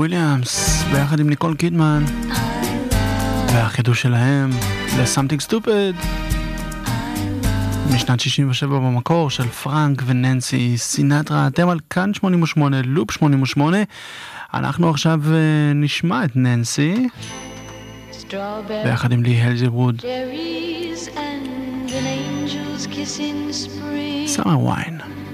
וויליאמס ביחד עם ניקול קידמן והחידוש שלהם ל-Something Stupid משנת 67 במקור של פרנק וננסי סינטרה. אתם על כאן 88 לופ 88. אנחנו עכשיו נשמע את ננסי ביחד עם לי הלזווד Summer Wine.